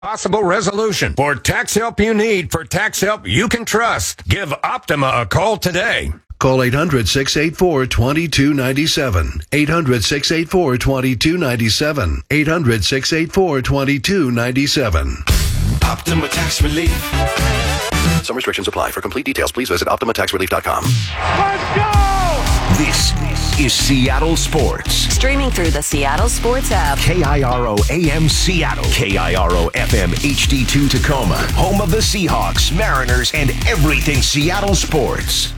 Possible resolution. For tax help you need, for tax help you can trust. Give Optima a call today. Call 800-684-2297. 800-684-2297. 800-684-2297. Optima Tax Relief. Some restrictions apply. For complete details, please visit OptimaTaxRelief.com. Let's go! This is Seattle Sports. Streaming through the Seattle Sports app. KIRO AM Seattle. KIRO FM HD2 Tacoma. Home of the Seahawks, Mariners, and everything Seattle sports.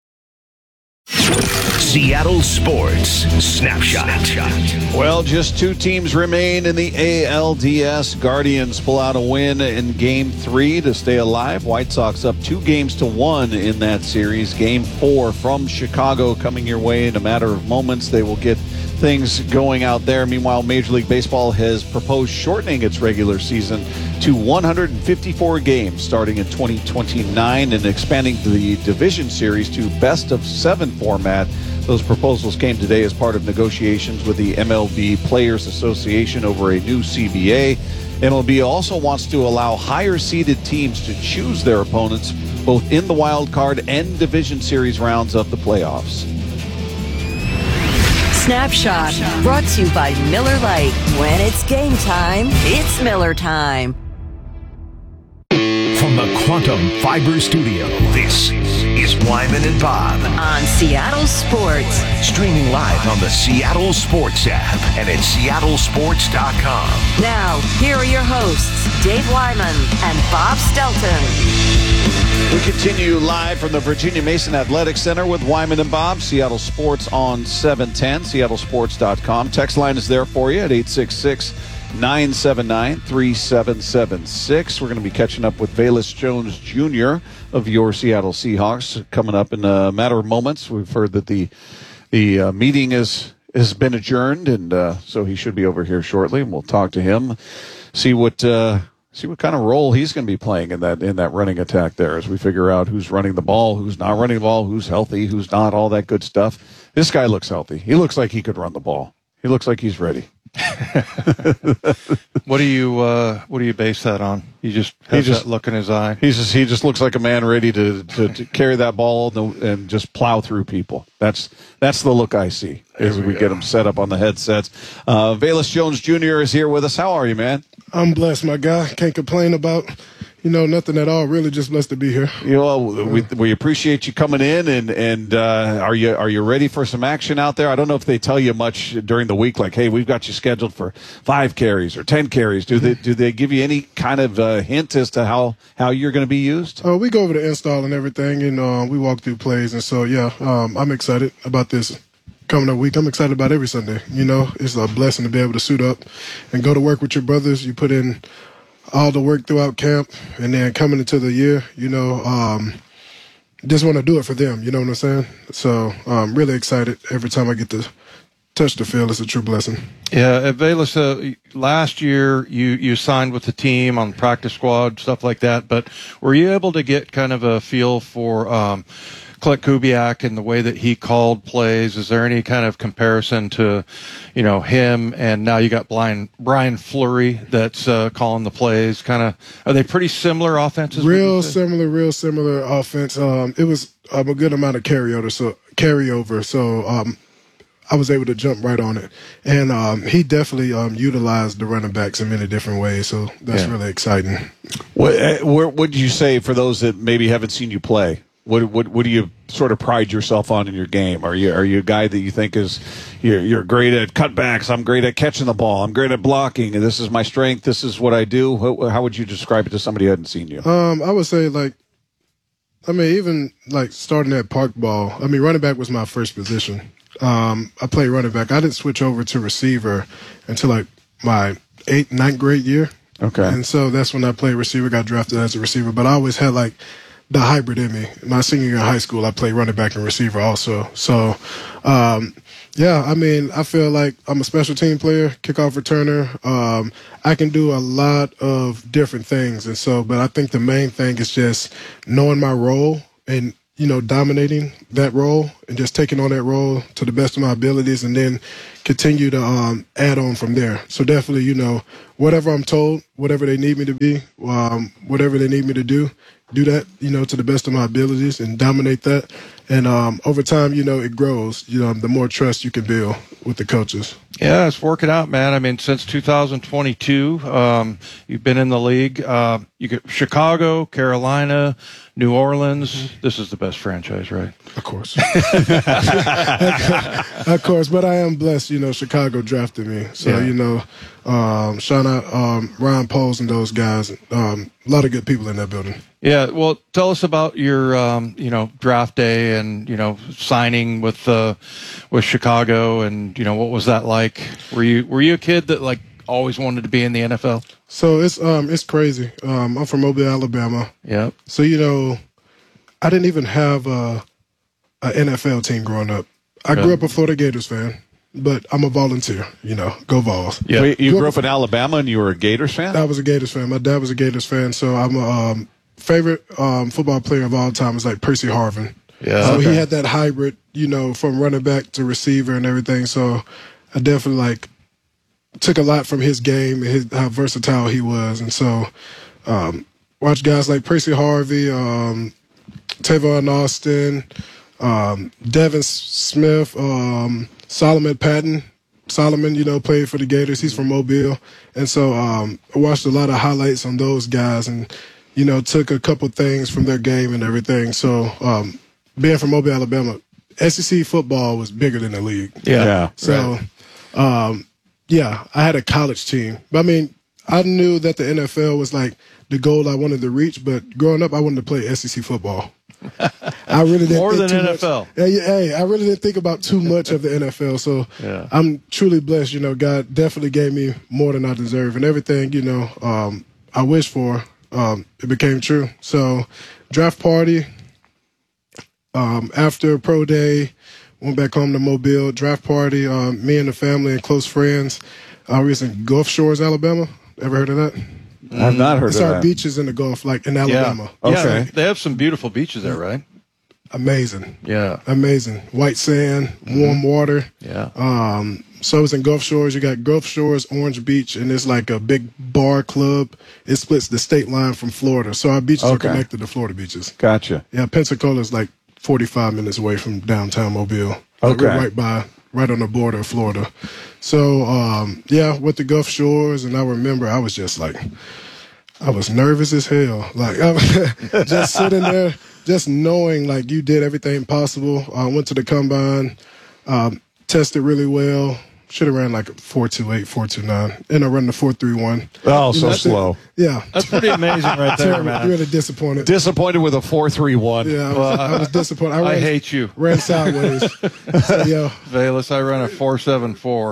Seattle Sports Snapshot. Well, just two teams remain in the ALDS. Guardians pull out a win in Game 3 to stay alive. White Sox up 2-1 in that series. Game 4 from Chicago coming your way in a matter of moments. They will get things going out there. Meanwhile, Major League Baseball has proposed shortening its regular season to 154 games starting in 2029 and expanding the division series to best-of-7 format. Those proposals came today as part of negotiations with the MLB Players Association over a new CBA. MLB also wants to allow higher-seeded teams to choose their opponents both in the wild card and division series rounds of the playoffs. Snapshot, brought to you by Miller Lite. When it's game time, it's Miller time. From the Quantum Fiber Studio, this is Wyman and Bob. On Seattle Sports. Streaming live on the Seattle Sports app and at seattlesports.com. Now, here are your hosts, Dave Wyman and Bob Stelton. We continue live from the Virginia Mason Athletic Center with Wyman and Bob. Seattle Sports on 710, seattlesports.com. Text line is there for you at 866-979-3776. We're going to be catching up with Velus Jones Jr. of your Seattle Seahawks coming up in a matter of moments. We've heard that the meeting has been adjourned, and so he should be over here shortly, and we'll talk to him, see what kind of role he's going to be playing in that running attack there as we figure out who's running the ball, who's not running the ball, who's healthy, who's not, all that good stuff. This guy looks healthy. He looks like he could run the ball. He looks like he's ready. What do you base that on? He just that look in his eye. He just looks like a man ready to carry that ball and just plow through people. That's the look I see as we get him set up on the headsets. Velus Jones Jr. is here with us. How are you, man? I'm blessed, my guy. Can't complain about nothing at all. Really, just blessed to be here. We appreciate you coming in, and are you ready for some action out there? I don't know if they tell you much during the week, like, hey, we've got you scheduled for 5 carries or 10 carries. Do they give you any kind of hint as to how you're going to be used? We go over the install and everything, and we walk through plays, and so I'm excited about this coming up week. I'm excited about every Sunday. It's a blessing to be able to suit up and go to work with your brothers. You put in all the work throughout camp, and then coming into the year, just want to do it for them. You know what I'm saying? So I'm really excited every time I get to touch the field. It's a true blessing. Yeah, Velus, last year you signed with the team on the practice squad, stuff like that, but were you able to get kind of a feel for Clint Kubiak and the way that he called plays? Is there any kind of comparison to, him, and now you got Brian Fleury that's calling the plays? Kind of, are they pretty similar offenses? Real similar offense. It was a good amount of carryover. So I was able to jump right on it, and he definitely utilized the running backs in many different ways. So that's really exciting. What would you say for those that maybe haven't seen you play? What do you sort of pride yourself on in your game? Are you a guy that you think is you're great at cutbacks? I'm great at catching the ball. I'm great at blocking, and this is my strength. This is what I do. How would you describe it to somebody who hadn't seen you? I would say even starting at park ball. Running back was my first position. I played running back. I didn't switch over to receiver until my 8th, 9th grade year. Okay, and so that's when I played receiver. Got drafted as a receiver, but I always had the hybrid in me. My senior year in high school, I played running back and receiver also. So, I feel like I'm a special team player, kickoff returner. I can do a lot of different things. And so, but I think the main thing is just knowing my role and, dominating that role and just taking on that role to the best of my abilities, and then continue to add on from there. So definitely, you know, whatever I'm told, whatever they need me to be, whatever they need me to do that, you know, to the best of my abilities and dominate that. And over time, you know, it grows. You know, the more trust you can build with the coaches. Yeah, it's working out, man. I mean, since 2022, you've been in the league. You get Chicago, Carolina, New Orleans. This is the best franchise, right? Of course. Of course. But I am blessed, you know, Chicago drafted me. So, Yeah. you know, shout out Ryan Poles and those guys. A lot of good people in that building. Yeah, well, tell us about your, you know, draft day and, you know, signing with Chicago, and, you know, what was that like? Were you a kid that like always wanted to be in the NFL? So it's crazy. I'm from Mobile, Alabama. Yeah. So, you know, I didn't even have a NFL team growing up. I grew up a Florida Gators fan, but I'm a volunteer, you know, go Vols. Yeah. Wait, you grew up in Alabama and you were a Gators fan? I was a Gators fan. My dad was a Gators fan, so I'm a favorite football player of all time is like Percy Harvin. Yeah. So Okay. he had that hybrid, you know, from running back to receiver and everything. So I definitely like took a lot from his game and how versatile he was. And so watch guys like Percy Harvey, Tavon Austin, Devin Smith, Solomon Patton. Solomon, you know, played for the Gators. He's from Mobile. And so I watched a lot of highlights on those guys and, you know, took a couple things from their game and everything. So being from Mobile, Alabama, SEC football was bigger than the league. Yeah. So, yeah, I had a college team. But, I mean, I knew that the NFL was like the goal I wanted to reach. But growing up, I wanted to play SEC football. I really didn't More think than too NFL. Much. Hey, I really didn't think about too much of the NFL. So Yeah. I'm truly blessed. You know, God definitely gave me more than I deserve, and everything, you know, I wished for, it became true. So draft party, after pro day, went back home to Mobile. Draft party, me and the family and close friends. We was in Gulf Shores, Alabama. Ever heard of that? I've not heard It's of our that. beaches in the Gulf, like in Alabama. Yeah. Okay. Yeah, they have some beautiful beaches there, right? Amazing. Yeah. Amazing. White sand, warm water. Yeah. So it's in Gulf Shores. You got Gulf Shores, Orange Beach, and it's like a big bar club. It splits the state line from Florida. So our beaches are Okay. connected to Florida beaches. Gotcha. Yeah, Pensacola is like 45 minutes away from downtown Mobile. Like, Okay. we're right on the border of Florida. So, yeah, with the Gulf Shores, and I remember I was just like, I was nervous as hell. Like, I was just sitting there, just knowing, like, you did everything possible. I went to the combine, tested really well. Should have ran like a 4.28, 4.29, and I run the 4.31. Oh, so That's it. slow. Yeah. That's pretty amazing right there, Terrible. man. Really disappointed. Disappointed with a 4.31. Yeah, I was disappointed. I ran, hate you. Ran sideways. So, yeah. Velas, I run a 4.74.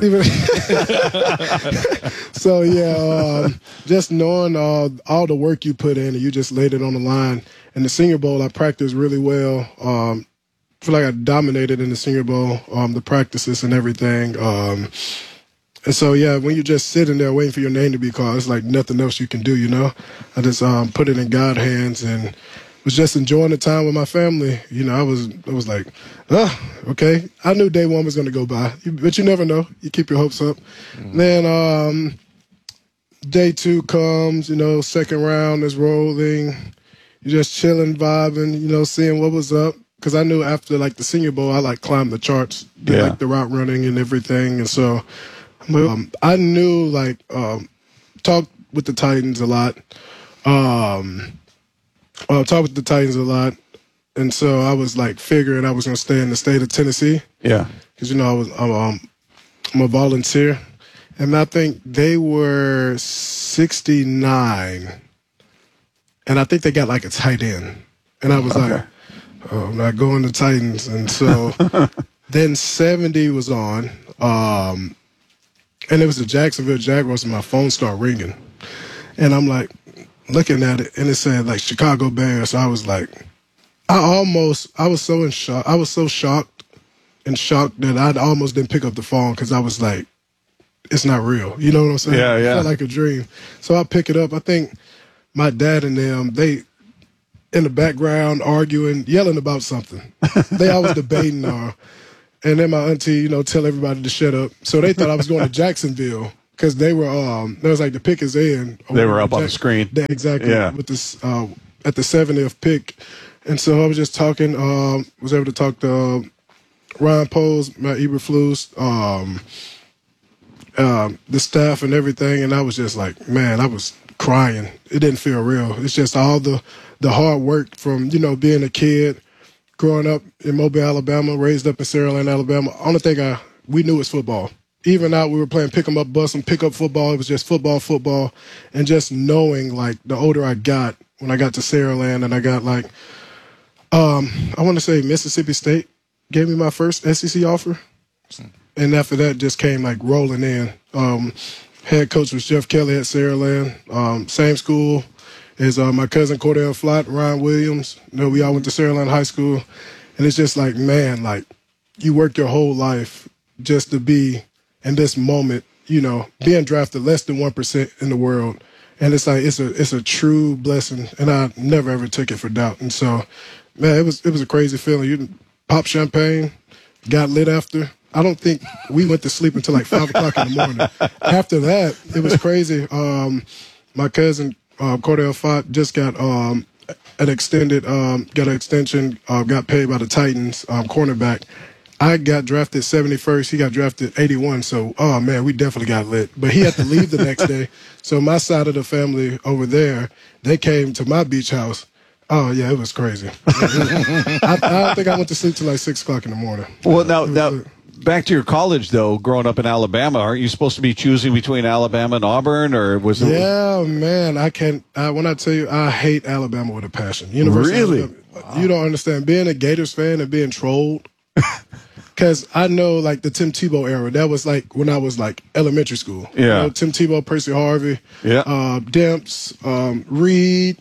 So, yeah, just knowing all the work you put in and you just laid it on the line. In the Senior Bowl, I practiced really well. I feel like I dominated in the Senior Bowl, the practices and everything. And so, yeah, when you're just sitting there waiting for your name to be called, it's like nothing else you can do, you know? I just put it in God's hands and was just enjoying the time with my family. You know, I was like, okay. I knew day one was going to go by, but you never know. You keep your hopes up. Then day two comes, you know, second round is rolling. You're just chilling, vibing, you know, seeing what was up. Because I knew after, like, the Senior Bowl, I, like, climbed the charts, did, like, the route running and everything. And so I knew, like, talked with the Titans a lot. Talked with the Titans a lot. And so I was, like, figuring I was going to stay in the state of Tennessee. Yeah. Because, you know, I'm a volunteer. And I think they were 69. And I think they got, like, a tight end. And I was like, oh, I'm not going to Titans. And so then 70 was on. And it was the Jacksonville Jaguars, and my phone started ringing. And I'm like, looking at it, and it said, like, Chicago Bears. So I was like, I was so in shock. I was so shocked that I almost didn't pick up the phone because I was like, it's not real. You know what I'm saying? Yeah, yeah. It felt like a dream. So I pick it up. I think my dad and them, it in the background arguing, yelling about something. They always debating. And then my auntie, tell everybody to shut up. So they thought I was going to Jacksonville because they were, there was like the pick is in. They were up on the screen. Exactly. Yeah. With this, at the 70th pick. And so I was just talking, was able to talk to Ryan Poles, Matt Eberflus, the staff and everything. And I was just like, man, I was crying. It didn't feel real. It's just all the hard work from, being a kid, growing up in Mobile, Alabama, raised up in Saraland, Alabama. Only thing we knew was football. Even out, we were playing pick 'em up, bus and pick up football. It was just football. And just knowing, like, the older I got, when I got to Saraland and I got, like, I want to say Mississippi State gave me my first SEC offer. And after that, just came, like, rolling in. Head coach was Jeff Kelly at Saraland. Same school as my cousin Cordell Flott, Ryan Williams. We all went to Saraland High School. And it's just like, man, like, you work your whole life just to be in this moment, being drafted less than 1% in the world. And it's like, it's a true blessing. And I never, ever took it for doubt. And so, man, it was a crazy feeling. You pop champagne, got lit after. I don't think we went to sleep until like 5 o'clock in the morning. After that, it was crazy. My cousin, Cordell Flott, just got an extension, got paid by the Titans, cornerback. I got drafted 71st. He got drafted 81. So, oh, man, we definitely got lit. But he had to leave the next day. So my side of the family over there, they came to my beach house. Oh, yeah, it was crazy. I don't think I went to sleep till like 6 o'clock in the morning. Well, now back to your college, though, growing up in Alabama, aren't you supposed to be choosing between Alabama and Auburn, or was it? Yeah, man, I can't. When I tell you, I hate Alabama with a passion. University really? Alabama, wow. You don't understand. Being a Gators fan and being trolled. Because I know, like, the Tim Tebow era, that was, like, when I was, like, elementary school. Yeah. Tim Tebow, Percy Harvey, Demps, Reed,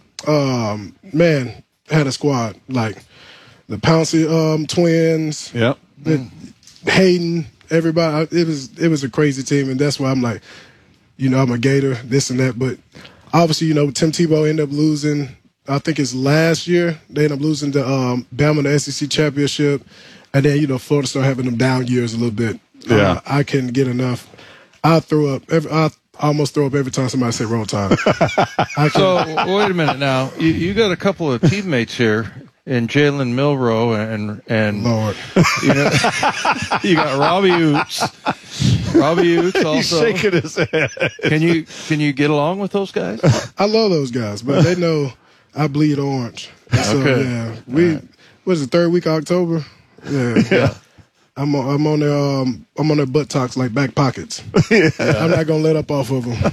man, had a squad. Like, the Pouncey twins. Yep. Hayden, everybody. It was a crazy team, and that's why I'm like, I'm a Gator, this and that. But obviously, Tim Tebow ended up losing, I think it's last year, they ended up losing to Bama in the SEC championship. And then, Florida started having them down years a little bit. Yeah. I couldn't get enough. I almost throw up every time somebody say Roll Tide. So, wait a minute now. You got a couple of teammates here in Jalen Milroe and Lord. You got Robbie Oots. Robbie Oots also. He's shaking his head. Can you get along with those guys? I love those guys, but they know I bleed orange. So, Okay. yeah. What is it, third week of October? Yeah. I'm on their butt talks like back pockets. Yeah. I'm not gonna let up off of them.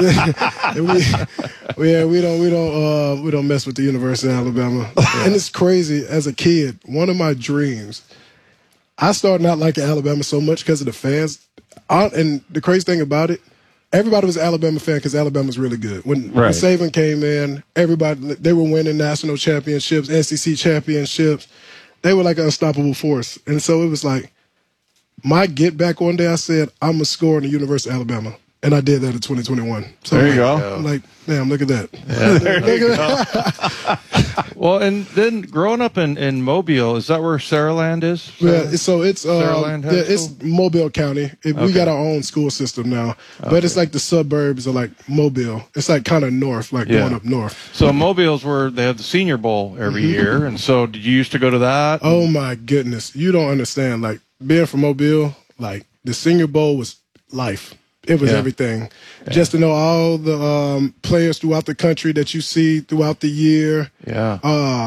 we don't mess with the University of Alabama. And it's crazy. As a kid, one of my dreams, I started not liking Alabama so much because of the fans. And the crazy thing about it, everybody was an Alabama fan because Alabama's really good. When Saban came in, they were winning national championships, SEC championships. They were like an unstoppable force. And so it was like, my get back one day, I said, I'm going to score in the University of Alabama. And I did that in 2021. So there you go. I'm like, damn, look at that. Yeah, there you go. Well, and then growing up in Mobile, is that where Saraland is? Yeah, so it's it's Mobile County. We got our own school system now, but it's like the suburbs are like Mobile. It's like kind of north, like going up north. So Mobile's where they have the Senior Bowl every year, and so did you used to go to that? Oh my goodness, you don't understand. Like being from Mobile, like the Senior Bowl was life. It was everything. Yeah. Just to know all the players throughout the country that you see throughout the year. Yeah.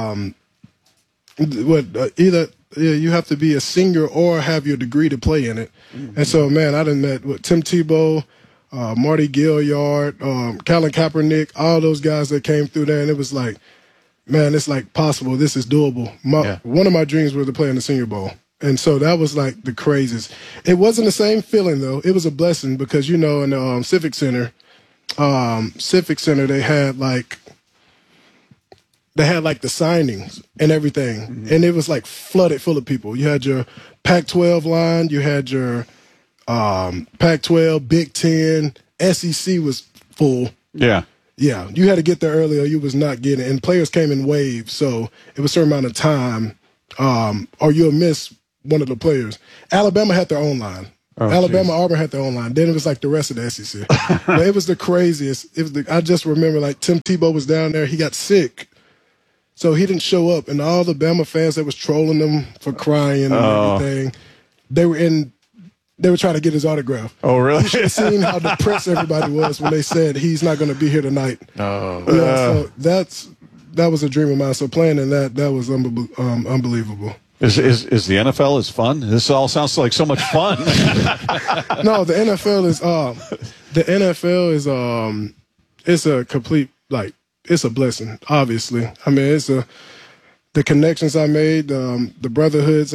Either you have to be a senior or have your degree to play in it. Mm-hmm. And so, man, I done met with Tim Tebow, Marty Gilliard, Colin Kaepernick, all those guys that came through there. And it was like, man, it's like possible. This is doable. One of my dreams was to play in the Senior Bowl. And so that was like the craziest. It wasn't the same feeling though. It was a blessing because, in the Civic Center, they had like the signings and everything. Mm-hmm. And it was like flooded full of people. You had your Pac-12 line, you had your Pac-12, Big Ten, SEC was full. Yeah. Yeah, you had to get there early or you was not getting it. And players came in waves, so it was a certain amount of time, or you'll miss one of the players. Alabama had their own line. Alabama, Auburn had their own line. Then it was like the rest of the SEC. But it was the craziest. I just remember, like, Tim Tebow was down there. He got sick, so he didn't show up. And all the Bama fans that was trolling him for crying and everything, they were trying to get his autograph. Oh, really? You should have seen how depressed everybody was when they said he's not going to be here tonight. So that was a dream of mine. So playing in that was unbelievable. Is the NFL is fun? This all sounds like so much fun. No, the NFL is it's a complete, like, it's a blessing. Obviously, I mean, it's the connections I made, the brotherhoods.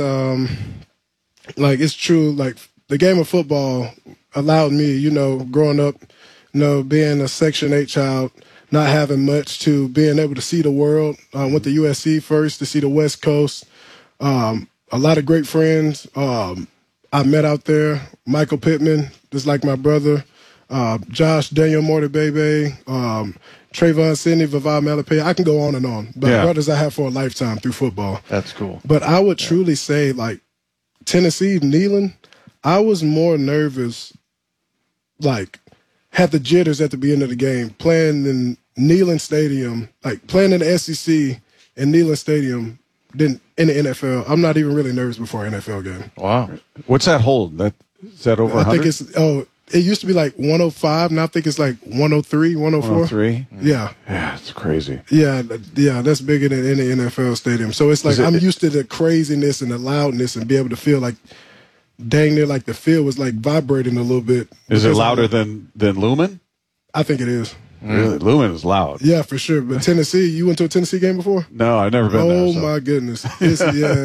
Like, it's true. Like, the game of football allowed me, growing up, being a Section 8 child, not having much, to being able to see the world. I went to USC first to see the West Coast. A lot of great friends I met out there. Michael Pittman, just like my brother. Josh, Daniel Morty Bebe, Trayvon Sidney, Vavai Malapay. I can go on and on. But brothers I have for a lifetime through football. That's cool. But I would truly say, like, Tennessee, Neyland, I was more nervous, like, had the jitters at the beginning of the game, playing in Neyland Stadium, like, playing in the SEC in Neyland Stadium than in the NFL. I'm not even really nervous before an NFL game. Wow. What's that hold? Is that over 100? I think it used to be like 105, and I think it's like 103, 104. 103? Yeah. Yeah, it's crazy. Yeah, that's bigger than any NFL stadium. So it's like I'm used to the craziness and the loudness and be able to feel like dang near like the field was like vibrating a little bit. Is it louder than Lumen? I think it is. Really? Lumen is loud. Yeah, for sure. But Tennessee, you went to a Tennessee game before? No, I've never been there. Oh, my goodness. It's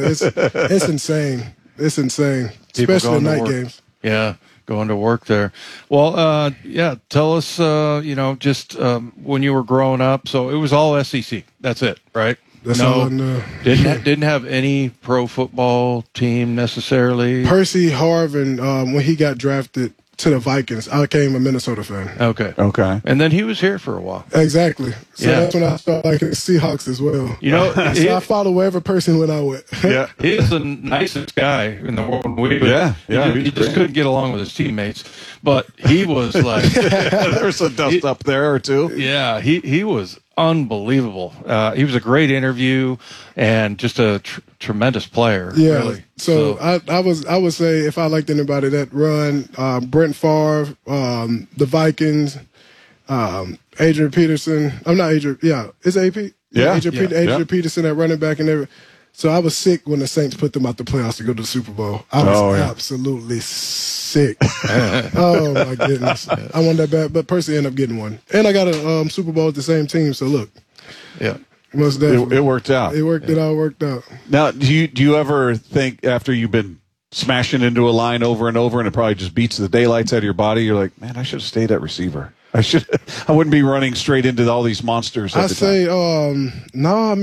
insane. It's insane. People Especially going to night work. games. Yeah, going to work there. Well, tell us, just when you were growing up. So it was all SEC. That's it, right? That's all I know. Didn't have any pro football team necessarily. Percy Harvin, when he got drafted to the Vikings, I became a Minnesota fan. Okay. And then he was here for a while. Exactly. So that's when I started liking the Seahawks as well. So I follow wherever person when I went. Yeah. He's the nicest guy in the world. He just couldn't get along with his teammates. But he was like... There's some dust up there or two. Yeah, he was unbelievable. He was a great interview and just a tremendous player. Yeah. Really. So I would say if I liked anybody that run, Brent Favre, the Vikings, Adrian Peterson. I'm not Adrian. Yeah, is it AP? Yeah. Adrian Peterson at running back and everything. So I was sick when the Saints put them out the playoffs to go to the Super Bowl. I was absolutely sick. Oh, my goodness. I wanted that bad, but Percy ended up getting one. And I got a Super Bowl with the same team, so look. Yeah. Most definitely. It worked out. It all worked out. Now, do you ever think after you've been smashing into a line over and over and it probably just beats the daylights out of your body, you're like, man, I should have stayed at receiver. I wouldn't be running straight into all these monsters at the time. No,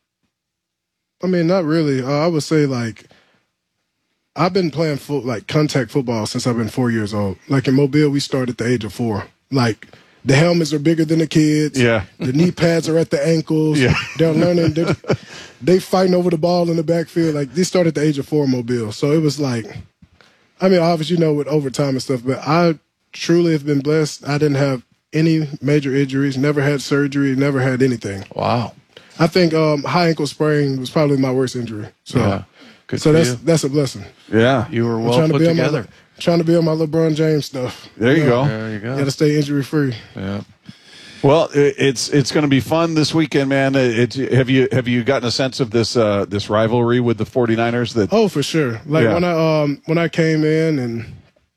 I mean, not really. I would say, like, I've been playing contact football since I've been 4 years old. Like, in Mobile, we started at the age of 4. Like, the helmets are bigger than the kids. Yeah. The knee pads are at the ankles. Yeah. They're learning. They fighting over the ball in the backfield. Like, they started at the age of 4 in Mobile. So it was like, obviously, with overtime and stuff, but I truly have been blessed. I didn't have any major injuries, never had surgery, never had anything. Wow. I think high ankle sprain was probably my worst injury. So, that's a blessing. Yeah, you were well put together. Trying to be on my LeBron James stuff. There you go. There you go. Got to stay injury free. Yeah. Well, it's going to be fun this weekend, man. Have you gotten a sense of this rivalry with the 49ers? Oh, for sure. Like when I came in and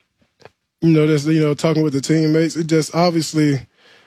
talking with the teammates, it just obviously.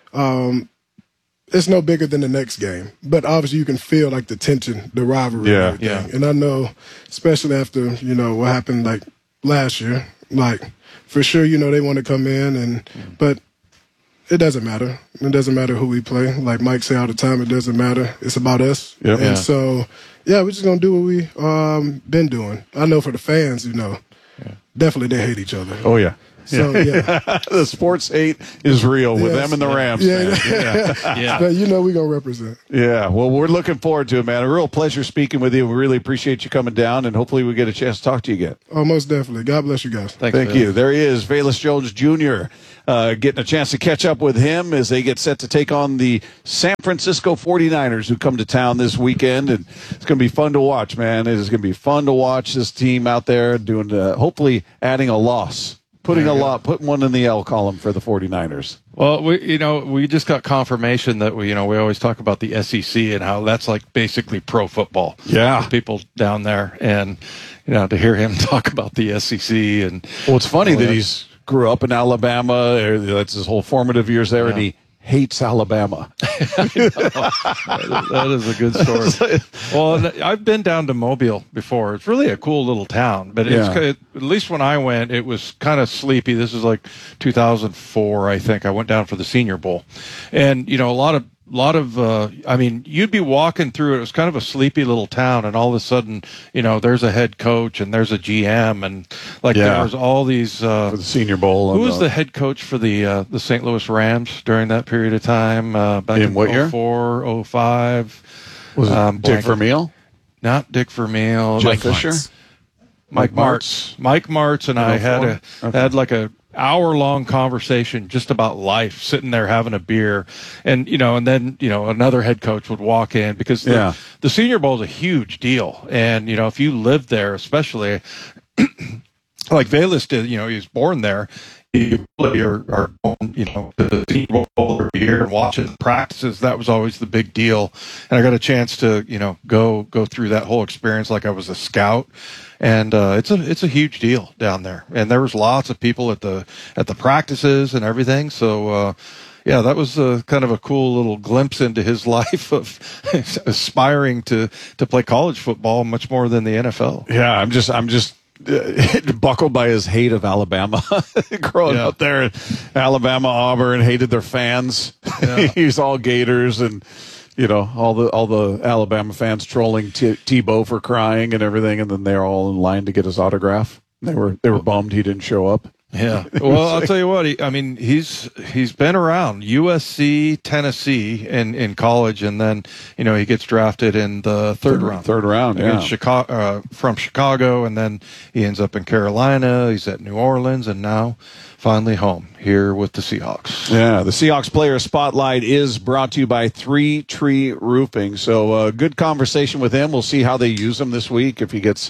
It's no bigger than the next game, but obviously you can feel like the tension, the rivalry. Yeah. And I know, especially after, what happened like last year, like for sure, they want to come in but it doesn't matter. It doesn't matter who we play. Like Mike say all the time, it doesn't matter. It's about us. Yep. And so, we're just going to do what we been doing. I know for the fans, definitely they hate each other. Oh, yeah. So, yeah. The sports hate is real with them and the Rams. Yeah. But you know we're going to represent. Yeah, well, we're looking forward to it, man. A real pleasure speaking with you. We really appreciate you coming down, and hopefully we get a chance to talk to you again. Oh, most definitely. God bless you guys. Thank you. There he is, Velus Jones Jr., getting a chance to catch up with him as they get set to take on the San Francisco 49ers, who come to town this weekend. And it's going to be fun to watch, man. It is going to be fun to watch this team out there doing, hopefully adding a loss. Putting one in the L column for the 49ers. Well, we just got confirmation that we always talk about the SEC and how that's like basically pro football. Yeah. People down there, and to hear him talk about the SEC and well, it's funny that he's grew up in Alabama. That's his whole formative years there, and he hates Alabama. That is a good story. Well, I've been down to Mobile before. It's really a cool little town, but at least when I went, it was kind of sleepy. This is like 2004, I think. I went down for the Senior Bowl, and a lot of you'd be walking through it. It was kind of a sleepy little town, and all of a sudden, there's a head coach and there's a GM, and there was all these for the Senior Bowl. Who was the head coach for the St. Louis Rams during that period of time? Back in what year? 04, 05. Was it Dick Vermeil? Not Dick Vermeil. Jeff Fisher. Mike Martz. Mike Martz and I had like a hour-long conversation just about life, sitting there having a beer, and then another head coach would walk in because the Senior Bowl is a huge deal, and if you lived there, especially like Velus did, he was born there. You are going, to the Senior Bowl every year and watching practices. That was always the big deal, and I got a chance to go through that whole experience like I was a scout. And it's a huge deal down there, and there was lots of people at the practices and everything. So that was kind of a cool little glimpse into his life of aspiring to play college football much more than the NFL. Yeah, I'm just buckled by his hate of Alabama. Growing up there in Alabama, Auburn, hated their fans. Yeah. He's all Gators and. All the Alabama fans trolling Tebow for crying and everything, and then they're all in line to get his autograph. They were bummed he didn't show up. Yeah. Well, I'll tell you what. He's been around USC, Tennessee, in college, and then he gets drafted in the third round. Yeah. From Chicago, and then he ends up in Carolina. He's at New Orleans, and now finally home here with the Seahawks. Yeah, the Seahawks Player Spotlight is brought to you by 3 Tree Roofing. So good conversation with him. We'll see how they use him this week if he gets,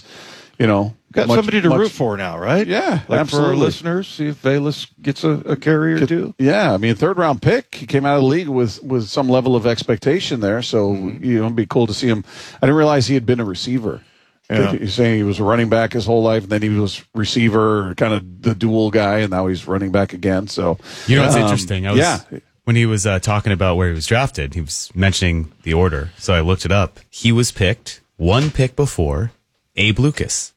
got somebody to root for now, right? Yeah, absolutely. For our listeners, see if Velus gets a carry or two. Yeah, I mean, third-round pick. He came out of the league with some level of expectation there, so it'd be cool to see him. I didn't realize he had been a receiver. Yeah. He's saying he was a running back his whole life, and then he was receiver, kind of the dual guy, and now he's running back again. So what's interesting? When he was talking about where he was drafted, he was mentioning the order. So I looked it up. He was picked one pick before Abe Lucas.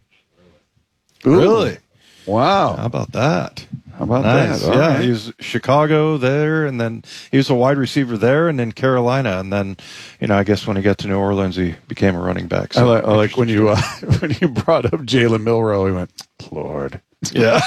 Ooh. Really? Wow. How about that? How about nice. that? Yeah, he was Chicago there, and then he was a wide receiver there, and then Carolina, and then I guess when he got to New Orleans, he became a running back. So I like when you brought up Jalen Milroe, he went, Lord. Yeah.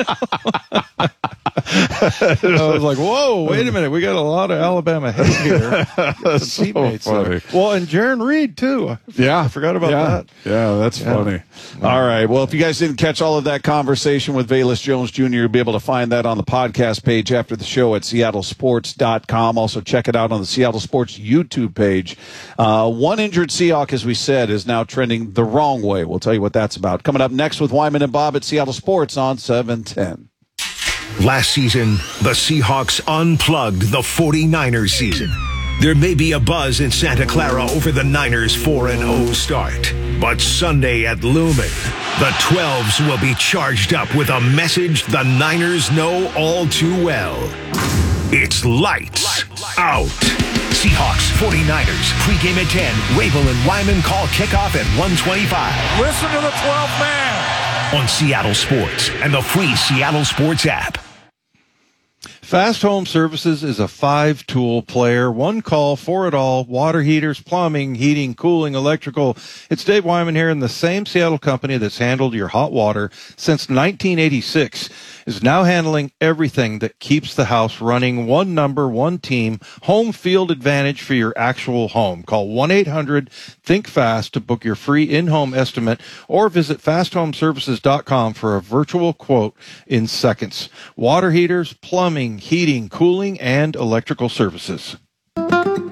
I was like, whoa, wait a minute. We got a lot of Alabama hate here. That's so funny. Well, and Jaron Reed, too. I forgot about that. Yeah, that's funny. All right. Well, if you guys didn't catch all of that conversation with Velus Jones Jr., you'll be able to find that on the podcast page after the show at seattlesports.com. Also, check it out on the Seattle Sports YouTube page. One injured Seahawk, as we said, is now trending the wrong way. We'll tell you what that's about. Coming up next with Wyman and Bob at Seattle Sports on 710. Last season, the Seahawks unplugged the 49ers season. There may be a buzz in Santa Clara over the Niners' 4-0 start. But Sunday at Lumen, the 12s will be charged up with a message the Niners know all too well. It's lights out. Seahawks, 49ers, pregame at 10. Rabel and Wyman call kickoff at 1:25. Listen to the 12th man. On Seattle Sports and the free Seattle Sports app. Fast Home Services is a 5-tool player. One call for it all. Water heaters, plumbing, heating, cooling, electrical. It's Dave Wyman here, and the same Seattle company that's handled your hot water since 1986 is now handling everything that keeps the house running. One number, one team, home field advantage for your actual home. Call 1-800-THINK-FAST to book your free in-home estimate or visit fasthomeservices.com for a virtual quote in seconds. Water heaters, plumbing, heating, cooling, and electrical services.